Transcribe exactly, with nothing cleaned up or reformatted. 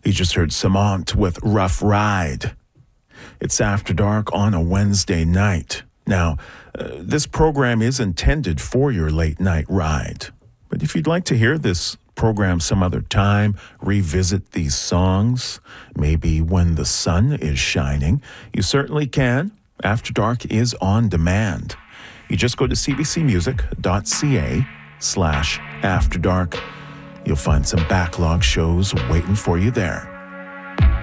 You just heard Samant with Rough Ride. It's After Dark on a Wednesday night. Now, uh, this program is intended for your late night ride. But if you'd like to hear this program some other time, revisit these songs, maybe when the sun is shining, you certainly can. After Dark is on demand. You just go to cbcmusic.ca slash After Dark. You'll find some backlog shows waiting for you there.